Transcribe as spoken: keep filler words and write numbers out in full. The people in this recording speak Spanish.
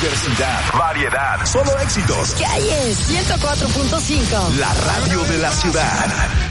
diversidad, variedad, solo éxitos. Calles ciento cuatro punto cinco. La radio de la ciudad.